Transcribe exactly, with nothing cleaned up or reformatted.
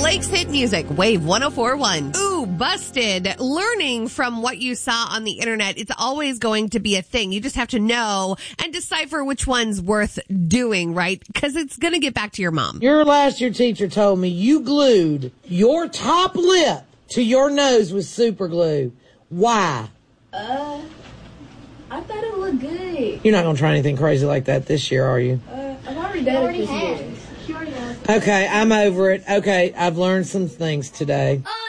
Blake's Hit Music, Wave one oh four point one. Ooh, busted. Learning from what you saw on the internet, it's always going to be a thing. You just have to know and decipher which one's worth doing, right? Because it's going to get back to your mom. Your last year teacher told me you glued your top lip to your nose with super glue. Why? Uh, I thought it looked good. You're not going to try anything crazy like that this year, are you? Uh, I've already done it this year. She already has. Okay, I'm over it. Okay, I've learned some things today.